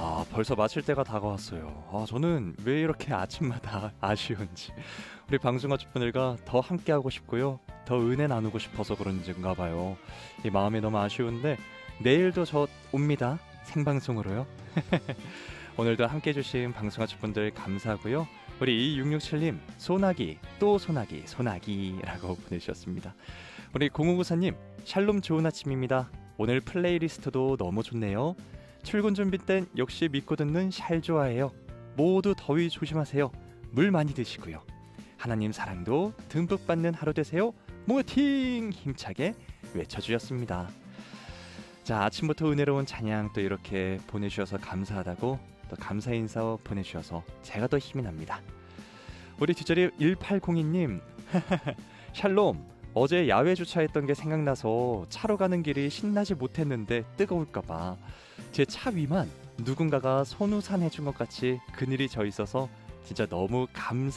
벌써 마칠 때가 다가왔어요. 저는 왜 이렇게 아침마다 아쉬운지. 우리 방송가족분들과 더 함께하고 싶고요. 더 은혜 나누고 싶어서 그런가 봐요. 이 마음이 너무 아쉬운데 내일도 저 옵니다. 생방송으로요. 오늘도 함께해 주신 방송가족분들 감사하고요. 우리 2667님 소나기 또 소나기 소나기라고 보내주셨습니다. 우리 0594님 샬롬 좋은 아침입니다. 오늘 플레이리스트도 너무 좋네요. 출근 준비 땐 역시 믿고 듣는 샬 좋아해요. 모두 더위 조심하세요. 물 많이 드시고요. 하나님 사랑도 듬뿍 받는 하루 되세요. 모팅 힘차게 외쳐주셨습니다. 자, 아침부터 은혜로운 찬양 또 이렇게 보내주셔서 감사하다고 또 감사 인사 보내주셔서 제가 더 힘이 납니다. 우리 뒷자리 1802님 샬롬 어제 야외 주차했던 게 생각나서 차로 가는 길이 신나지 못했는데 뜨거울까봐 제 차 위만 누군가가 손우산해준 것 같이 그늘이 져 있어서 진짜 너무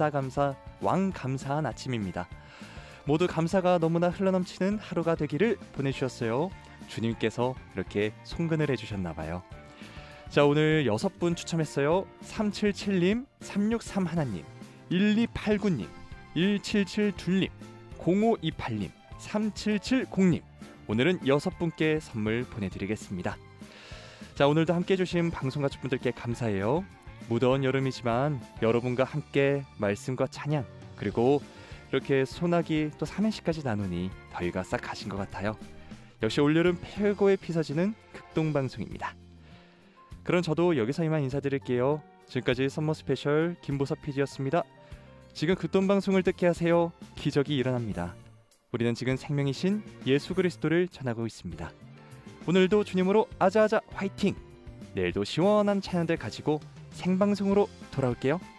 왕감사한 아침입니다. 모두 감사가 너무나 흘러넘치는 하루가 되기를 보내주셨어요. 주님께서 이렇게 송근을 해주셨나봐요. 자, 오늘 6분 추첨했어요. 377님, 363하나님, 1289님, 1772님, 0528님, 3770님. 오늘은 6분께 선물 보내드리겠습니다. 자, 오늘도 함께 해주신 방송가족분들께 감사해요. 무더운 여름이지만 여러분과 함께 말씀과 찬양 그리고 이렇게 소나기 또 삼행시까지 나누니 더위가 싹 가신 것 같아요. 역시 올여름 최고의 피서지는 극동방송입니다. 그럼 저도 여기서 이만 인사드릴게요. 지금까지 썸머 스페셜 김보섭 PD였습니다. 지금 극동방송을 듣게 하세요. 기적이 일어납니다. 우리는 지금 생명이신 예수 그리스도를 전하고 있습니다. 오늘도 주님으로 아자아자 화이팅! 내일도 시원한 찬양들 가지고 생방송으로 돌아올게요.